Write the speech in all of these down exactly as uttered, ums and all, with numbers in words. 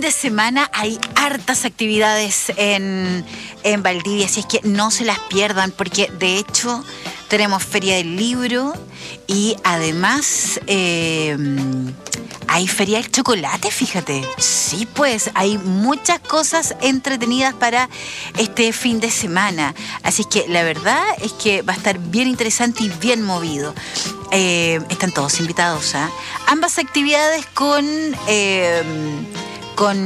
de semana hay hartas actividades en, en Valdivia, así es que no se las pierdan, porque de hecho tenemos Feria del Libro y además eh, hay Feria del Chocolate, fíjate. Sí, pues hay muchas cosas entretenidas para este fin de semana. Así es que la verdad es que va a estar bien interesante y bien movido. Eh, están todos invitados, ¿eh? Ambas actividades con... Eh, con,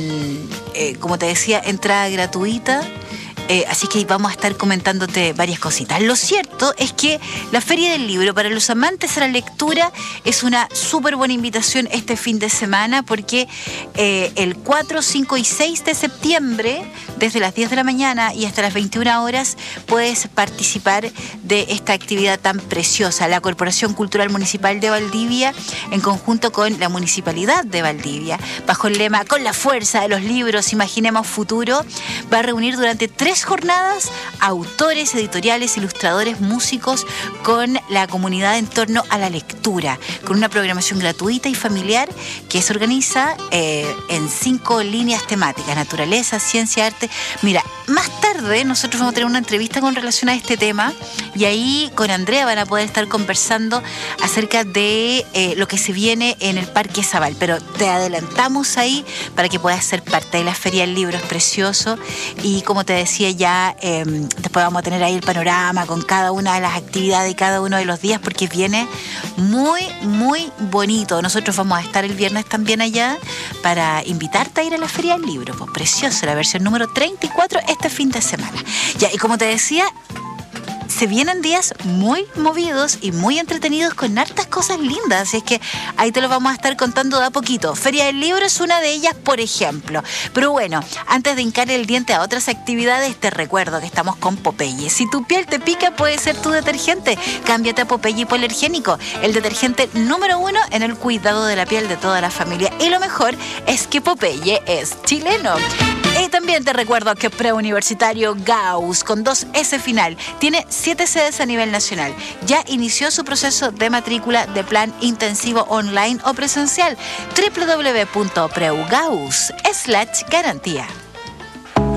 eh, como te decía, entrada gratuita. Eh, así que vamos a estar comentándote varias cositas. Lo cierto es que la Feria del Libro para los amantes de la lectura es una súper buena invitación este fin de semana, porque eh, el cuatro, cinco y seis de septiembre, desde las diez de la mañana y hasta las veintiuna horas, puedes participar de esta actividad tan preciosa. La Corporación Cultural Municipal de Valdivia, en conjunto con la Municipalidad de Valdivia, bajo el lema "Con la fuerza de los libros, imaginemos futuro", va a reunir durante tres jornadas autores, editoriales, ilustradores, músicos con la comunidad en torno a la lectura, con una programación gratuita y familiar que se organiza eh, en cinco líneas temáticas: naturaleza, ciencia, arte. Mira, más tarde nosotros vamos a tener una entrevista con relación a este tema, y ahí con Andrea van a poder estar conversando acerca de eh, lo que se viene en el Parque Zabal, pero te adelantamos ahí para que puedas ser parte de la Feria del Libro. Es precioso, y como te decía ya, eh, después vamos a tener ahí el panorama con cada una de las actividades y cada uno de los días, porque viene muy, muy bonito. Nosotros vamos a estar el viernes también allá para invitarte a ir a la Feria del Libro. Pues precioso, la versión número treinta y cuatro este fin de semana. Ya, y como te decía, se vienen días muy movidos y muy entretenidos con hartas cosas lindas, así es que ahí te lo vamos a estar contando de a poquito. Feria del Libro es una de ellas, por ejemplo. Pero bueno, antes de hincar el diente a otras actividades, te recuerdo que estamos con Popeye. Si tu piel te pica, puede ser tu detergente. Cámbiate a Popeye Hipoalergénico, el detergente número uno en el cuidado de la piel de toda la familia. Y lo mejor es que Popeye es chileno. Y también te recuerdo que Preuniversitario Gauss, con dos ese final, tiene siete sedes a nivel nacional. Ya inició su proceso de matrícula de plan intensivo online o presencial. doble u doble u doble u punto preugauss slash garantía.